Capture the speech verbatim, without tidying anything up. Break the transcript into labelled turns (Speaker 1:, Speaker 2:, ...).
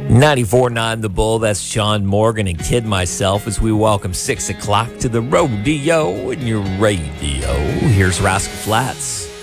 Speaker 1: ninety-four point nine The Bull, that's Sean Morgan and Kid Myself as we welcome six o'clock to the rodeo in your radio. Here's Rascal Flatts.